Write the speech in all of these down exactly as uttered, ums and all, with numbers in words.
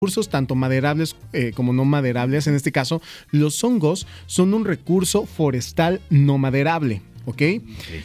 recursos tanto maderables eh, como no maderables. En este caso, los hongos son un recurso forestal no maderable, ¿ok? okay.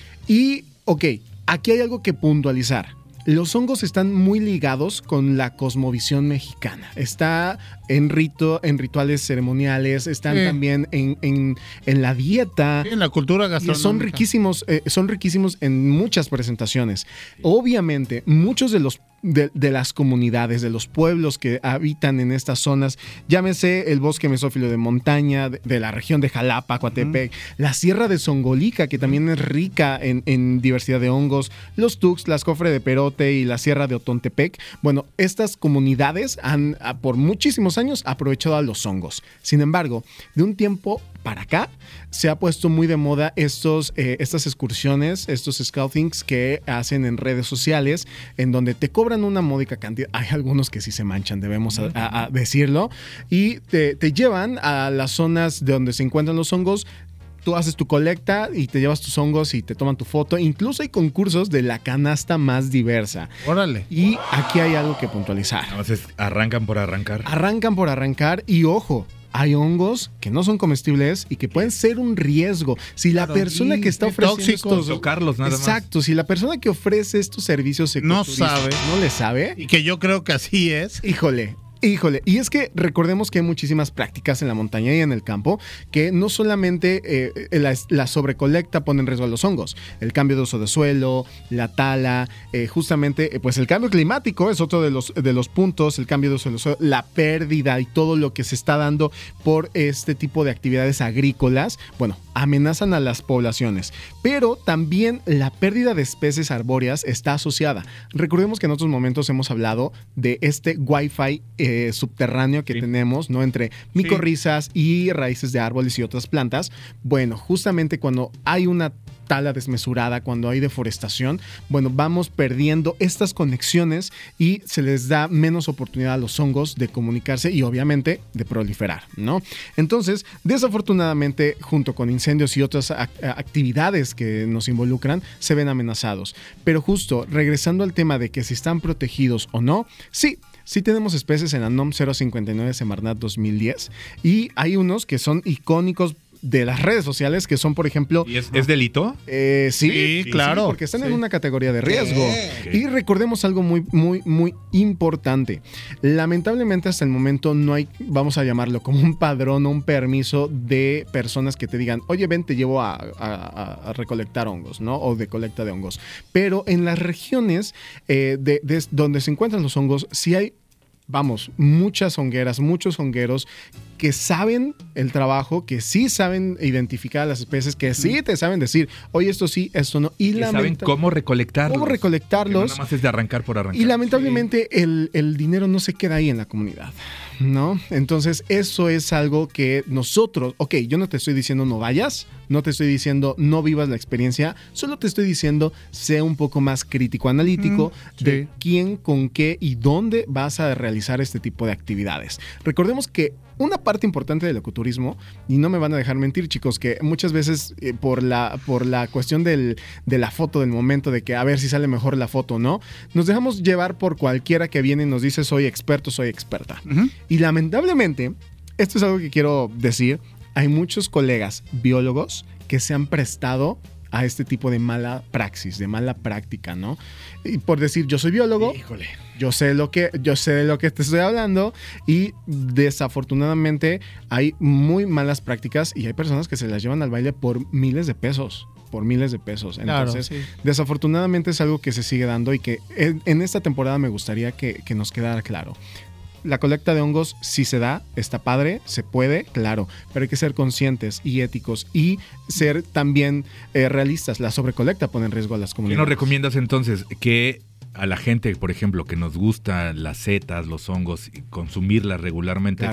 Y, ok, aquí hay algo que puntualizar. Los hongos están muy ligados con la cosmovisión mexicana. Está en rito, en rituales ceremoniales, están sí. también en, en, en la dieta. Sí, en la cultura gastronómica. Son riquísimos, eh, son riquísimos en muchas presentaciones. Sí. Obviamente, muchos de los de, de las comunidades, de los pueblos que habitan en estas zonas, llámese el bosque mesófilo de montaña, de, de la región de Jalapa, Coatepec, uh-huh. la sierra de Songolica, que también es rica en, en diversidad de hongos, los Tuxtlas, Cofre de Perote y la sierra de Otontepec. Bueno, estas comunidades han por muchísimos años aprovechado a los hongos. Sin embargo, de un tiempo para acá se ha puesto muy de moda estos, eh, estas excursiones, estos scoutings que hacen en redes sociales, en donde te cobran una módica cantidad. Hay algunos que sí se manchan, debemos a, a, a decirlo, y te, te llevan a las zonas de donde se encuentran los hongos. Tú haces tu colecta y te llevas tus hongos y te toman tu foto. Incluso hay concursos de la canasta más diversa. Órale. Y aquí hay algo que puntualizar. Entonces, arrancan por arrancar. Arrancan por arrancar y ojo, hay hongos que no son comestibles y que pueden ser un riesgo. Si la claro, persona que está ofreciendo tóxicos, estos, tocarlos nada exacto, más. Exacto, si la persona que ofrece estos servicios no sabe, no le sabe. Y que yo creo que así es. Híjole. Híjole, y es que recordemos que hay muchísimas prácticas en la montaña y en el campo que no solamente eh, la, la sobrecolecta pone en riesgo a los hongos, el cambio de uso de suelo, la tala, eh, justamente, eh, pues el cambio climático es otro de los, de los puntos, el cambio de uso de suelo, la pérdida y todo lo que se está dando por este tipo de actividades agrícolas, bueno, amenazan a las poblaciones, pero también la pérdida de especies arbóreas está asociada. Recordemos que en otros momentos hemos hablado de este Wi-Fi eh, subterráneo que sí. tenemos, ¿no? Entre micorrizas sí. y raíces de árboles y otras plantas. Bueno, justamente cuando hay una tala desmesurada, cuando hay deforestación, bueno, vamos perdiendo estas conexiones y se les da menos oportunidad a los hongos de comunicarse y obviamente de proliferar, ¿no? Entonces, desafortunadamente, junto con incendios y otras actividades que nos involucran, se ven amenazados. Pero justo, regresando al tema de que si están protegidos o no, sí, sí tenemos especies en la NOM cero cincuenta y nueve Semarnat dos mil diez y hay unos que son icónicos de las redes sociales, que son, por ejemplo... ¿Y es, es delito? Eh, sí, sí, sí, claro. Sí, porque están sí. en una categoría de riesgo. Okay. Y recordemos algo muy, muy, muy importante. Lamentablemente, hasta el momento no hay, vamos a llamarlo como un padrón o un permiso de personas que te digan, oye, ven, te llevo a, a, a recolectar hongos, ¿no? O de colecta de hongos. Pero en las regiones eh, de, de, donde se encuentran los hongos, sí hay, vamos, muchas hongueras, muchos hongueros que saben el trabajo, que sí saben identificar a las especies, que sí te saben decir, oye, esto sí, esto no. Y que saben cómo recolectarlos. Cómo recolectarlos. Que no nada más es de arrancar por arrancar. Y lamentablemente sí. el, el dinero no se queda ahí en la comunidad, ¿no? Entonces eso es algo que nosotros, ok, yo no te estoy diciendo no vayas, no te estoy diciendo no vivas la experiencia, solo te estoy diciendo sé un poco más crítico, analítico mm, sí. de quién, con qué y dónde vas a realizar este tipo de actividades. Recordemos que una parte importante del ecoturismo, y no me van a dejar mentir, chicos, que muchas veces eh, por la por la cuestión del, de la foto, del momento de que a ver si sale mejor la foto o no, nos dejamos llevar por cualquiera que viene y nos dice soy experto, soy experta. Uh-huh. Y lamentablemente, esto es algo que quiero decir, hay muchos colegas biólogos que se han prestado a este tipo de mala praxis, de mala práctica, ¿no? Y por decir, yo soy biólogo, híjole, yo sé lo que, yo sé de lo que te estoy hablando y desafortunadamente hay muy malas prácticas y hay personas que se las llevan al baile por miles de pesos. por miles de pesos. Entonces, claro, sí. desafortunadamente es algo que se sigue dando y que en, en esta temporada me gustaría que, que nos quedara claro. La colecta de hongos sí se da, está padre, se puede, claro, pero hay que ser conscientes y éticos y ser también eh, realistas. La sobrecolecta pone en riesgo a las comunidades. ¿Qué nos recomiendas entonces? Que a la gente, por ejemplo, que nos gustan las setas, los hongos y consumirlas regularmente, claro.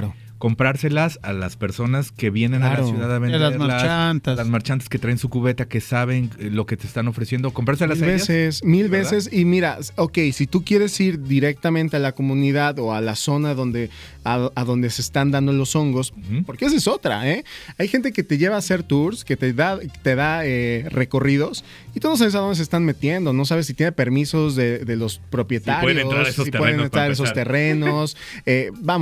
comprárselas a las personas que vienen a Claro. la ciudad a De venderlas. las marchantas. Las marchantes que traen su cubeta, que saben eh, lo que te están ofreciendo. Comprárselas Mil a ellas. veces, mil ¿verdad? veces. Y mira, ok, si tú quieres ir directamente a la comunidad o a la zona donde, a, a donde se están dando los hongos, Ujú. porque esa es otra, ¿eh? Hay gente que te lleva a hacer tours, que te da, te da eh, recorridos y tú no sabes a dónde se están metiendo, no sabes si tiene permisos de, de los propietarios, entrar a esos si pueden terrenos entrar para a esos empezar. terrenos. Eh, vamos.